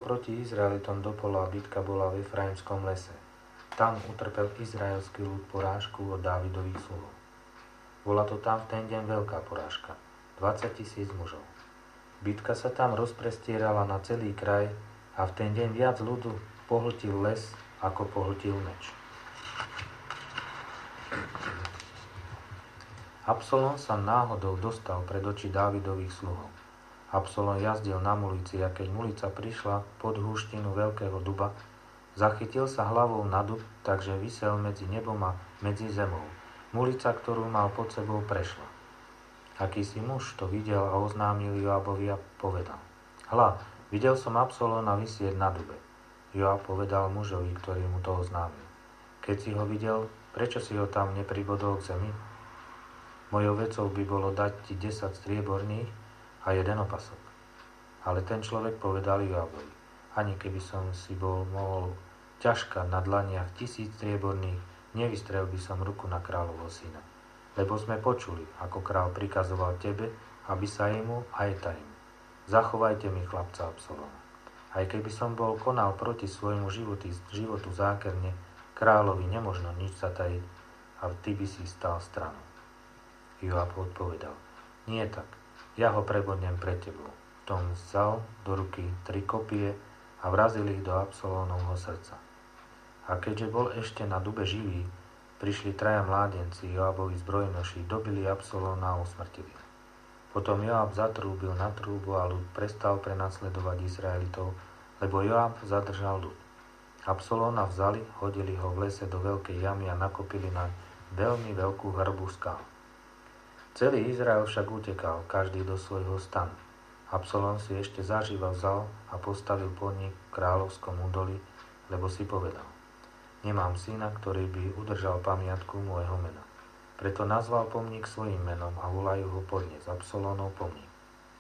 proti Izraelitom dopola a bitka bola v Efraimskom lese. Tam utrpel izraelský ľud porážku od Dávidových sluhov. Bola to tam v ten deň veľká porážka. 20 000 mužov. Bitka sa tam rozprestierala na celý kraj a v ten deň viac ľudu pohltil les, ako pohltil meč. Absalom sa náhodou dostal pred oči Dávidových sluhov. Absalom jazdil na mulici a keď mulica prišla pod húštinu veľkého duba, zachytil sa hlavou na dub, takže visel medzi nebom a medzi zemou. Mulica, ktorú mal pod sebou, prešla. Akýsi muž to videl a oznámil Joabovi a povedal: Hľa, videl som Absalóma visieť na dube. Joab povedal mužovi, ktorý mu to oznámil: Keď si ho videl, prečo si ho tam nepribodol k zemi? Mojou vecou by bolo dať ti 10 strieborných a 1 opasok. Ale ten človek povedal Joabovi: Ani keby som si bol mohol ťažkať na dlaniach 1000 strieborných, nevystrel by som ruku na kráľovho syna. Lebo sme počuli, ako kráľ prikazoval tebe, aby sa jemu aj tajmu. Zachovajte mi chlapca Absaloma. Aj keby som bol konal proti svojmu životu zákerne, kráľovi nemožno nič zatajiť a ty by si stal stranou. Joab odpovedal: Nie tak, ja ho prebodnem pred tebou. Tom vzal do ruky 3 kopie a vrazil ich do Absalómovho srdca. A keďže bol ešte na dube živý, prišli 3 mládenci Joabovi zbrojnoši, dobili Absalóma a usmrtili. Potom Joab zatrúbil na trúbu a ľud prestal prenasledovať Izraelitov, lebo Joab zadržal ľud. Absalóma vzali, hodili ho v lese do veľkej jamy a nakopili na veľmi veľkú hrbu skál. Celý Izrael však utekal, každý do svojho stanu. Absalom si ešte zaživa vzal a postavil podnik v kráľovskom údolí, lebo si povedal: Nemám syna, ktorý by udržal pamiatku môjho mena. Preto nazval pomník svojím menom a volajú ho podnes Absalómov pomník.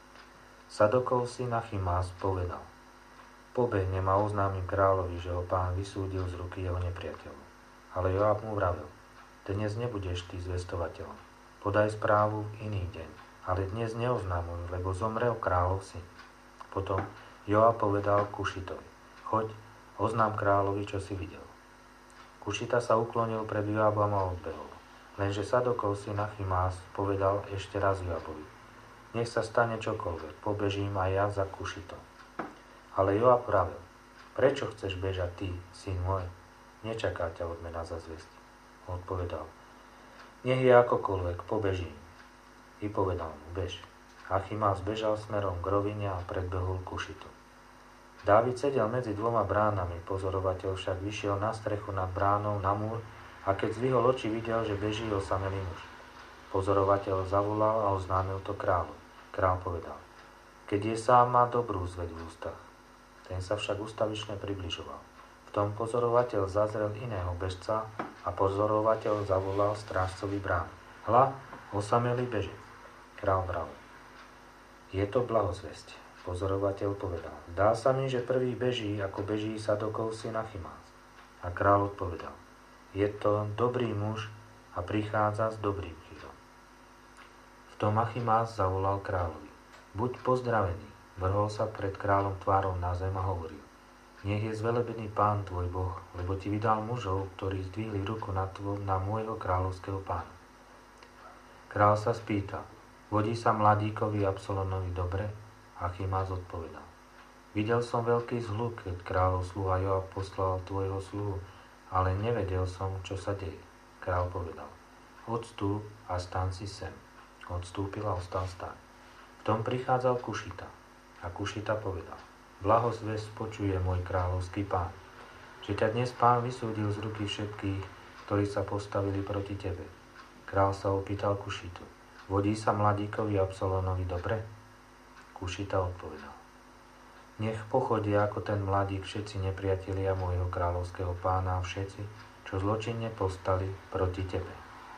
Sadokov syn Achimás povedal: Pobehnem a oznámim kráľovi, že ho Pán vysúdil z ruky jeho nepriateľov. Ale Joab mu vravel: Dnes nebudeš ty zvestovateľom. Podaj správu v iný deň, ale dnes neoznámuj, lebo zomrel kráľov syn. Potom Joab povedal Kušitovi: Choď, oznám kráľovi, čo si videl. Kušita sa uklonil pred Joabom a odbehol. Lenže Sadokov syn Achimás povedal ešte raz Joabovi: Nech sa stane čokoľvek, pobežím aj ja za Kušitom. Ale Joab vravel: Prečo chceš bežať ty, syn môj? Nečaká ťa odmena za zväzť. Odpovedal: Nech je akokoľvek, pobežím. I povedal mu: Bež. Achimás bežal smerom k rovine a predbehol Kušitu. Dávid sedel medzi 2 bránami, pozorovateľ však vyšiel na strechu nad bránou na múr a keď zvihol oči, videl, že beží osamelý muž. Pozorovateľ zavolal a oznámil to kráľu. Kráľ povedal: Keď je sám, má dobrú zveď v ústach. Ten sa však ustavične približoval. V tom pozorovateľ zazrel iného bežca a pozorovateľ zavolal strážcovi brán: Hľa, osamelý beží. Kráľ vravel: Je to blahozvesť. Pozorovateľ povedal: Dá sa mi, že prvý beží, ako beží Sadokov syn Achimás. A kráľ odpovedal: Je to dobrý muž a prichádza s dobrým chýrom. V tom Achimás zavolal kráľovi: Buď pozdravený. Vrhol sa pred kráľom tvárou na zem a hovoril: Nech je zvelebený Pán tvoj Boh, lebo ti vydal mužov, ktorí zdvihli ruku na môjho kráľovského pána. Kráľ sa spýtal: Vodí sa mladíkovi Absalómovi dobre? Achimás odpovedal: Videl som veľký zhluk, keď kráľov sluha Joab poslal tvojho sluhu, ale nevedel som, čo sa deje. Kráľ povedal: Odstúp a staň si sem. Odstúpil a ostal stáť. V tom prichádzal Kušita. A Kušita povedal: Blahozvesť počuje môj kráľovský pán, že ťa dnes Pán vysúdil z ruky všetkých, ktorí sa postavili proti tebe. Kráľ sa opýtal Kušitu: Vodí sa mladíkovi Absalómovi dobre? Kušita odpovedal: Nech pochodia ako ten mladík všetci nepriatelia môjho kráľovského pána a všetci, čo zločinne povstali proti tebe.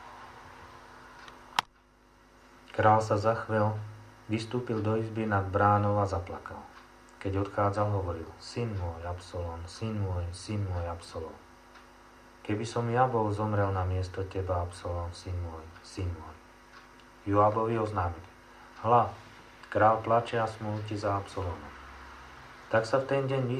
Kráľ sa zachvel, vystúpil do izby nad bránou a zaplakal. Keď odchádzal, hovoril: Syn môj Absalom, syn môj Absalom. Keby som ja bol zomrel na miesto teba, Absalom, syn môj, syn môj. Joabovi oznámili: Hľa, král plače a smúti za Absalomom. Tak sa v ten deň